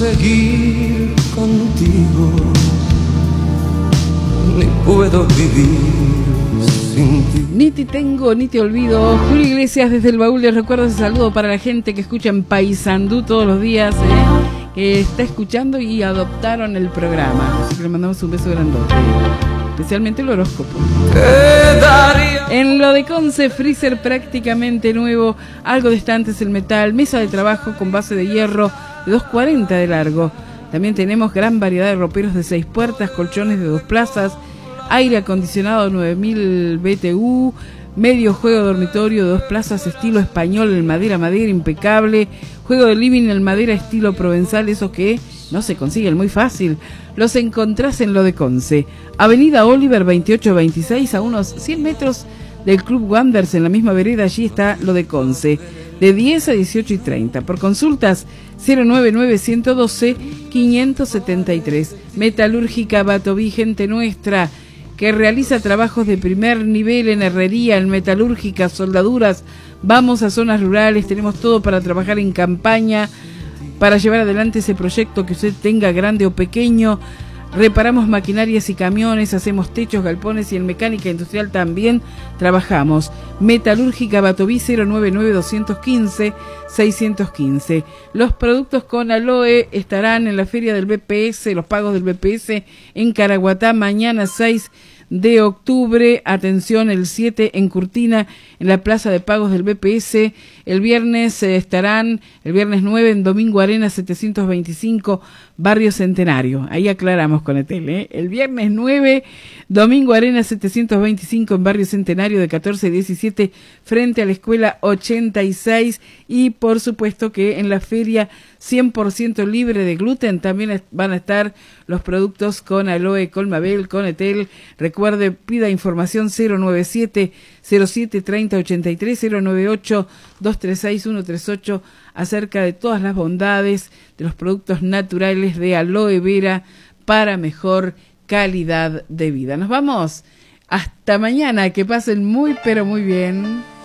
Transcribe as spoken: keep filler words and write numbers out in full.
seguir contigo, ni puedo vivir sin ti. Ni te tengo, ni te olvido. Julio Iglesias desde el baúl de recuerdos. Un saludo para la gente que escucha en Paysandú todos los días, ¿eh? que está escuchando y adoptaron el programa. Así que le mandamos un beso grandote. Especialmente el horóscopo. En lo de Conce, freezer prácticamente nuevo, algo de estantes el metal, mesa de trabajo con base de hierro de dos cuarenta de largo. También tenemos gran variedad de roperos de seis puertas, colchones de dos plazas, aire acondicionado nueve mil B T U, medio juego dormitorio de dos plazas estilo español en madera, madera impecable, juego de living en madera estilo provenzal, esos que no se consiguen muy fácil. Los encontrás en lo de Conce, Avenida Oliver veintiocho veintiséis, a unos cien metros del Club Wanderers, en la misma vereda. Allí está lo de Conce, de diez a dieciocho y treinta. Por consultas, cero nueve nueve, uno uno dos, cinco siete tres. Metalúrgica Batoví, gente nuestra, que realiza trabajos de primer nivel en herrería, en metalúrgica, soldaduras. Vamos a zonas rurales, tenemos todo para trabajar en campaña, para llevar adelante ese proyecto que usted tenga, grande o pequeño. Reparamos maquinarias y camiones, hacemos techos, galpones, y en mecánica industrial también trabajamos. Metalúrgica Batoví, cero nueve nueve, dos uno cinco, seis uno cinco. Los productos con aloe estarán en la feria del B P S, los pagos del B P S en Caraguatá, mañana seis de octubre, atención, el siete en Curtina, en la plaza de pagos del B P S. El viernes eh, estarán, el viernes nueve en Domingo Arena setecientos veinticinco, Barrio Centenario. Ahí aclaramos con Etel, ¿eh? El viernes nueve, Domingo Arena setecientos veinticinco en Barrio Centenario, de catorce a diecisiete, frente a la Escuela ochenta y seis. Y por supuesto que en la feria cien por ciento libre de gluten también van a estar los productos con aloe, con Mabel, con Etel. Recuerde, pida información cero nueve siete, cero siete, treinta, ochenta y tres, cero nueve ocho, dos tres seis, uno tres ocho, acerca de todas las bondades de los productos naturales de aloe vera para mejor calidad de vida. Nos vamos hasta mañana, que pasen muy pero muy bien.